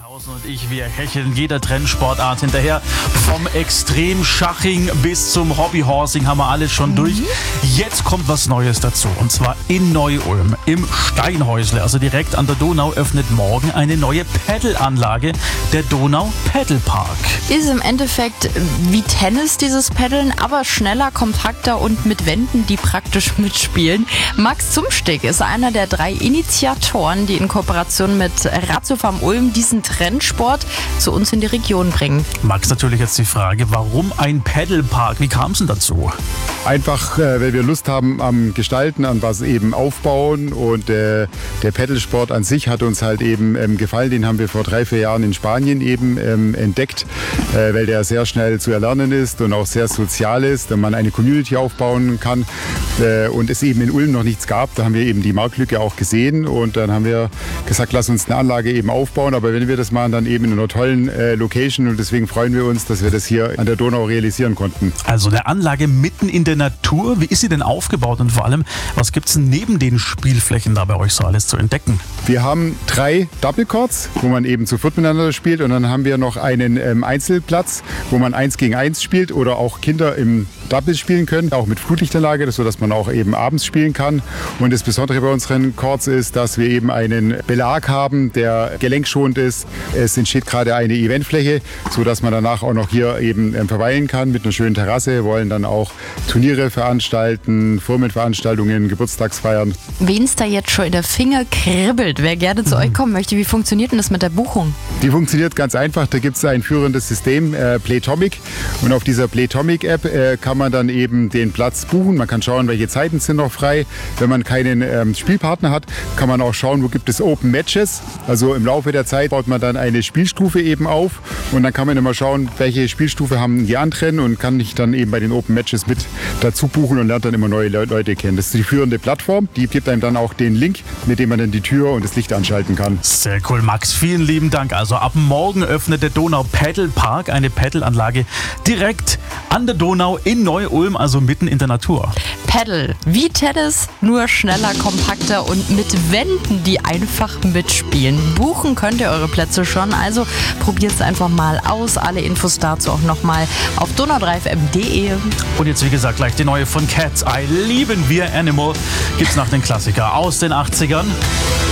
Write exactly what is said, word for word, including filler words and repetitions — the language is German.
Tausend und ich, wir hecheln jeder Trendsportart hinterher. Vom Extremschaching bis zum Hobbyhorsing haben wir alles schon mhm. durch. Jetzt kommt was Neues dazu. Und zwar in Neu-Ulm im Steinhäusle, also direkt an der Donau, öffnet morgen eine neue Paddelanlage, der Donau Paddle Park. Ist im Endeffekt wie Tennis, dieses Paddeln, aber schneller, kompakter und mit Wänden, die praktisch mitspielen. Max Zumstick ist einer der drei Initiatoren, die in Kooperation mit Ratiofarm Ulm diesen Trendsport zu uns in die Region bringen. Max, natürlich jetzt die Frage, warum ein Paddlepark? Wie kam es denn dazu? Einfach, äh, weil wir Lust haben am Gestalten, an was eben aufbauen, und äh, der Paddlesport an sich hat uns halt eben ähm, gefallen. Den haben wir vor drei, vier Jahren in Spanien eben ähm, entdeckt, äh, weil der sehr schnell zu erlernen ist und auch sehr sozial ist, und man eine Community aufbauen kann äh, und es eben in Ulm noch nichts gab. Da haben wir eben die Marktlücke auch gesehen, und dann haben wir gesagt, lass uns eine Anlage eben aufbauen, aber wenn wir das machen, dann eben in einer tollen äh, Location, und deswegen freuen wir uns, dass wir das hier an der Donau realisieren konnten. Also eine Anlage mitten in der Natur. Wie ist sie denn aufgebaut, und vor allem, was gibt es neben den Spielflächen da bei euch so alles zu entdecken? Wir haben drei Double Courts, wo man eben zu viert miteinander spielt, und dann haben wir noch einen ähm, Einzelplatz, wo man eins gegen eins spielt oder auch Kinder im Double spielen können, auch mit Flutlichtanlage, sodass man auch eben abends spielen kann. Und das Besondere bei unseren Courts ist, dass wir eben einen Belag haben, der gelenkschonend ist. Es entsteht gerade eine Eventfläche, sodass man danach auch noch hier eben verweilen kann mit einer schönen Terrasse. Wir wollen dann auch Turniere veranstalten, Firmenveranstaltungen, Geburtstagsfeiern. Wen es da jetzt schon in der Finger kribbelt, wer gerne zu mhm. euch kommen möchte, wie funktioniert denn das mit der Buchung? Die funktioniert ganz einfach. Da gibt es ein führendes System, äh, Playtomic. Und auf dieser Playtomic-App äh, kann man dann eben den Platz buchen. Man kann schauen, welche Zeiten sind noch frei. Wenn man keinen ähm, Spielpartner hat, kann man auch schauen, wo gibt es Open Matches. Also im Laufe der Zeit baut man dann eine Spielstufe eben auf, und dann kann man immer schauen, welche Spielstufe haben die anderen, und kann sich dann eben bei den Open Matches mit dazu buchen und lernt dann immer neue Le- Leute kennen. Das ist die führende Plattform. Die gibt einem dann auch den Link, mit dem man dann die Tür und das Licht anschalten kann. Sehr cool, Max. Vielen lieben Dank. Also ab morgen öffnet der Donau Paddle Park, eine Paddelanlage direkt an der Donau in Neu-Ulm, also mitten in der Natur. Paddle, wie Tennis, nur schneller, kompakter und mit Wänden, die einfach mitspielen. Buchen könnt ihr eure Plätze schon, also probiert es einfach mal aus. Alle Infos dazu auch nochmal auf donau drei f m punkt d e. Und jetzt, wie gesagt, gleich die neue von Cat's Eye. Lieben wir Animal. Gibt's nach den Klassiker aus den achtzigern.